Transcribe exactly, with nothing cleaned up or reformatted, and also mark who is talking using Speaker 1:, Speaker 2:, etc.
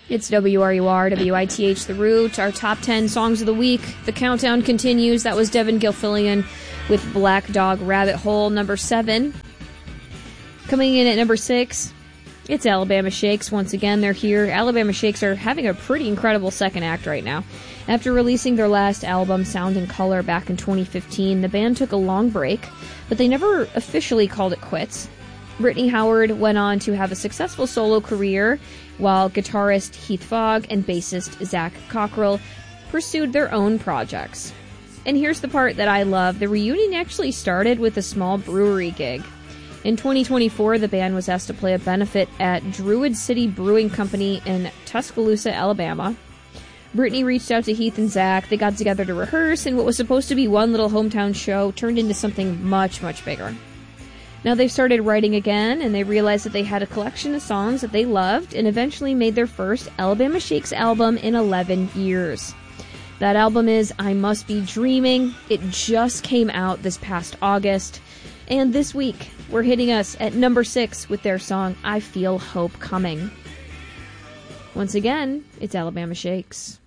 Speaker 1: It's W R U R, W I T H The Root, our top ten songs of the week. The countdown continues. That was Devin Gilfillian with Black Dog Rabbit Hole, number seven. Coming in at number six, it's Alabama Shakes. Once again, they're here. Alabama Shakes are having a pretty incredible second act right now. After releasing their last album, Sound and Color, back in twenty fifteen, the band took a long break, but they never officially called it quits. Brittany Howard went on to have a successful solo career, while guitarist Heath Fogg and bassist Zach Cockrell pursued their own projects. And here's the part that I love. The reunion actually started with a small brewery gig. In twenty twenty-four, the band was asked to play a benefit at Druid City Brewing Company in Tuscaloosa, Alabama. Brittany reached out to Heath and Zach. They got together to rehearse, and what was supposed to be one little hometown show turned into something much, much bigger. Now they've started writing again, and they realized that they had a collection of songs that they loved, and eventually made their first Alabama Shakes album in eleven years. That album is I Must Be Dreaming. It just came out this past August, and this week we're hitting us at number six with their song I Feel Hope Coming. Once again, it's Alabama Shakes.